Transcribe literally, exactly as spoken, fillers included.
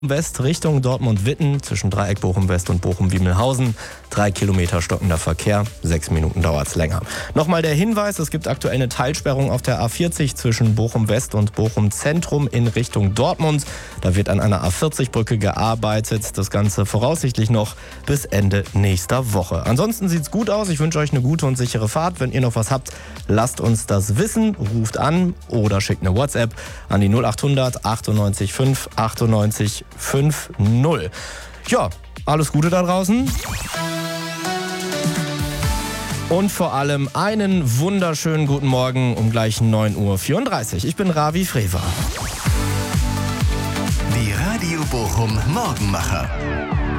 West Richtung Dortmund-Witten zwischen Dreieck Bochum-West und Bochum-Wiemelhausen. Drei Kilometer stockender Verkehr, sechs Minuten dauert es länger. Nochmal der Hinweis, es gibt aktuell eine Teilsperrung auf der A vierzig zwischen Bochum-West und Bochum-Zentrum in Richtung Dortmund. Da wird an einer A vierzig Brücke gearbeitet. Das Ganze voraussichtlich noch bis Ende nächster Woche. Ansonsten sieht's gut aus. Ich wünsche euch eine gute und sichere Fahrt. Wenn ihr noch was habt, lasst uns das wissen. Ruft an oder schickt eine WhatsApp an die null achthundert achtundneunzig fünf achtundneunzig fünf null. Ja, alles Gute da draußen. Und vor allem einen wunderschönen guten Morgen um gleich neun Uhr vierunddreißig. Ich bin Ravi Frewer. Die Radio Bochum Morgenmacher.